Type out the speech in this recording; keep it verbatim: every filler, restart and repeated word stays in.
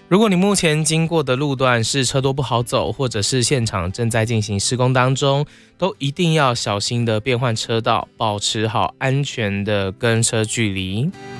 如果你目前经过的路段是车多不好走，或者是现场正在进行施工当中，都一定要小心的变换车道，保持好安全的跟车距离。